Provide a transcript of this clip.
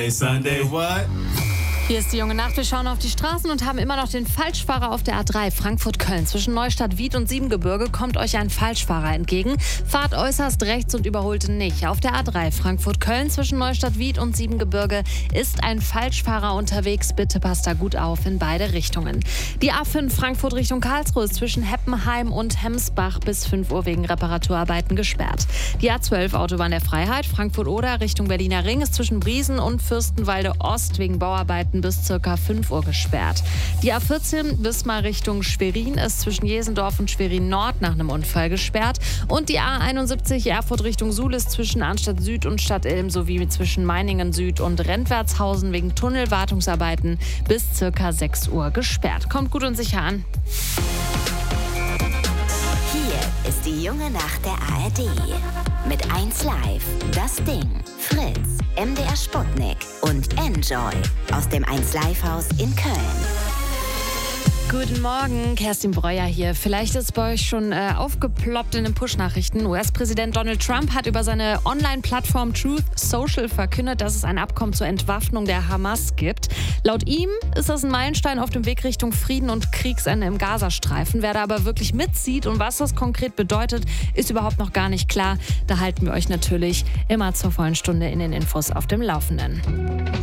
Sunday, what? Hier ist die junge Nacht. Wir schauen auf die Straßen und haben immer noch den Falschfahrer auf der A3 Frankfurt-Köln. Zwischen Neustadt-Wied und Siebengebirge kommt euch ein Falschfahrer entgegen. Fahrt äußerst rechts und überholt nicht. Auf der A3 Frankfurt-Köln zwischen Neustadt-Wied und Siebengebirge ist ein Falschfahrer unterwegs. Bitte passt da gut auf in beide Richtungen. Die A5 Frankfurt Richtung Karlsruhe ist zwischen Heppenheim und Hemsbach bis 5 Uhr wegen Reparaturarbeiten gesperrt. Die A12 Autobahn der Freiheit Frankfurt-Oder Richtung Berliner Ring ist zwischen Briesen und Fürstenwalde Ost wegen Bauarbeiten bis ca. 5 Uhr gesperrt. Die A14 Wismar Richtung Schwerin ist zwischen Jesendorf und Schwerin Nord nach einem Unfall gesperrt. Und die A71 Erfurt Richtung Suhl ist zwischen Arnstadt Süd und Stadt Ilm sowie zwischen Meiningen Süd und Rentwertshausen wegen Tunnelwartungsarbeiten bis ca. 6 Uhr gesperrt. Kommt gut und sicher an. Hier ist die junge Nacht der ARD. Mit 1 Live, Das Ding, Fritz, MDR Sputnik und Enjoy aus dem 1 Live Haus in Köln. Guten Morgen, Kerstin Breuer hier. Vielleicht ist es bei euch schon aufgeploppt in den Push-Nachrichten. US-Präsident Donald Trump hat über seine Online-Plattform Truth Social verkündet, dass es ein Abkommen zur Entwaffnung der Hamas gibt. Laut ihm ist das ein Meilenstein auf dem Weg Richtung Frieden und Kriegsende im Gazastreifen. Wer da aber wirklich mitzieht und was das konkret bedeutet, ist überhaupt noch gar nicht klar. Da halten wir euch natürlich immer zur vollen Stunde in den Infos auf dem Laufenden.